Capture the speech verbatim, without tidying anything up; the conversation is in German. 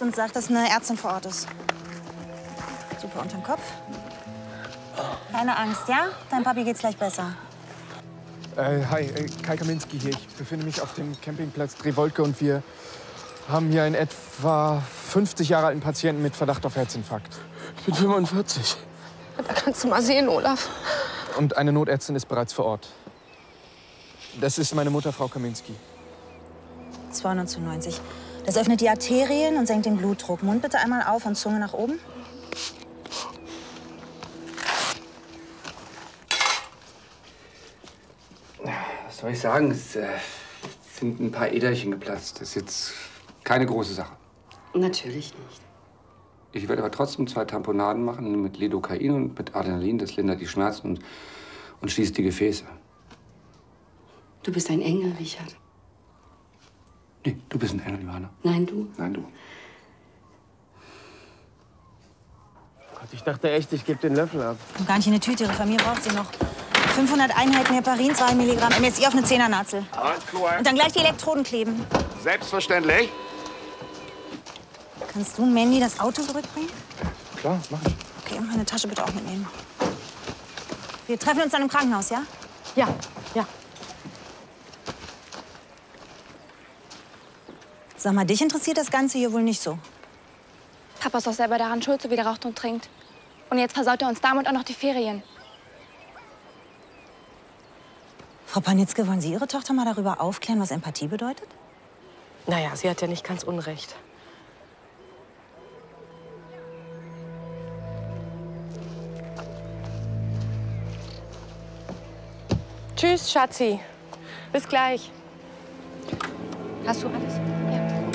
anruft und sagt, dass eine Ärztin vor Ort ist. Super, unterm Kopf. Keine Angst, ja? Deinem Papi geht's gleich besser. Äh, hi, äh, Kai Kaminski hier. Ich befinde mich auf dem Campingplatz Drewolke und wir haben hier einen etwa fünfzig Jahre alten Patienten mit Verdacht auf Herzinfarkt. Ich bin fünfundvierzig. Da kannst du mal sehen, Olaf. Und eine Notärztin ist bereits vor Ort. Das ist meine Mutter, Frau Kaminski. zweihundertneunzig. Das öffnet die Arterien und senkt den Blutdruck. Mund bitte einmal auf und Zunge nach oben. Was soll ich sagen? Es äh, sind ein paar Äderchen geplatzt. Das ist jetzt keine große Sache. Natürlich nicht. Ich werde aber trotzdem zwei Tamponaden machen mit Lidocain und mit Adrenalin. Das lindert die Schmerzen und, und schließt die Gefäße. Du bist ein Engel, Richard. Nee, du bist ein Engel, Johanna. Nein, du. Nein, du. Gott, ich dachte echt, ich gebe den Löffel ab. Und gar nicht in eine Tüte. Ihre Familie braucht sie noch. fünfhundert Einheiten Heparin, zwei Milligramm M S I auf eine Zehnernadel. Und dann gleich die Elektroden kleben. Selbstverständlich. Kannst du Mandy das Auto zurückbringen? Klar, mach ich. Okay, und meine Tasche bitte auch mitnehmen. Wir treffen uns dann im Krankenhaus, ja? Ja, ja. Sag mal, dich interessiert das Ganze hier wohl nicht so. Papa ist doch selber daran schuld, so wie der raucht und trinkt. Und jetzt versaut er uns damit auch noch die Ferien. Frau Panitzke, wollen Sie Ihre Tochter mal darüber aufklären, was Empathie bedeutet? Naja, sie hat ja nicht ganz Unrecht. Tschüss, Schatzi. Bis gleich. Hast du alles?